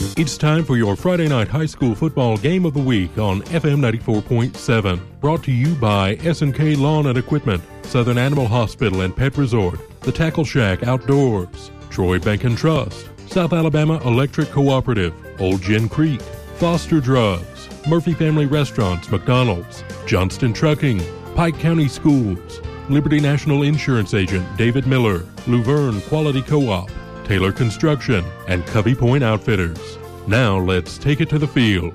It's time for your Friday night high school football game of the week on FM 94.7. Brought to you by S&K Lawn and Equipment, Southern Animal Hospital and Pet Resort, The Tackle Shack Outdoors, Troy Bank and Trust, South Alabama Electric Cooperative, Old Gin Creek, Foster Drugs, Murphy Family Restaurants, McDonald's, Johnston Trucking, Pike County Schools, Liberty National Insurance Agent David Miller, Luverne Quality Co-op, Taylor Construction, and Covey Point Outfitters. Now let's take it to the field.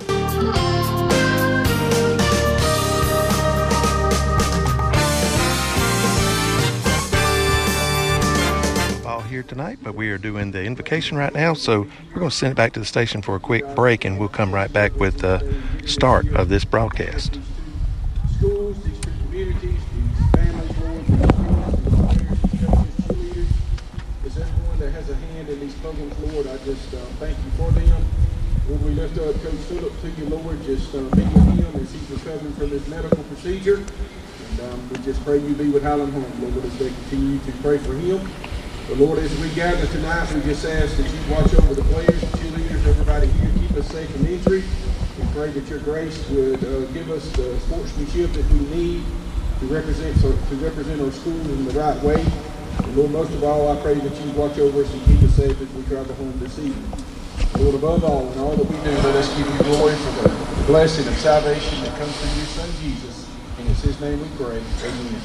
All here tonight, but we are doing the invocation right now, so we're going to send it back to the station for a quick break, and we'll come right back with the start of this broadcast. Schools, these two communities, these families, Lord, these parents, these coaches, cheerleaders, is everyone that has a hand in these programs, Lord, I just thank you for them. Lord, we lift up Coach Phillip to you, Lord, just be with him as he's recovering from his medical procedure. And we just pray you be with Highland Home, Lord, as they continue to pray for him. But Lord, as we gather tonight, we just ask that you watch over the players, the cheerleaders, everybody here, keep us safe from injury. We pray that your grace would give us the sportsmanship that we need to represent our school in the right way. And Lord, most of all, I pray that you watch over us and keep us safe as we travel home this evening. Lord, above all, in all that we do, let us give you glory for the blessing of salvation that comes through your Son, Jesus. And it's his name we pray. Amen.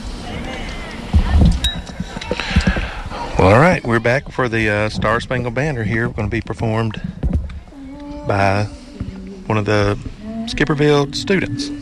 Well, all right, we're back for the Star Spangled Banner here. We're going to be performed by one of the Skipperville students.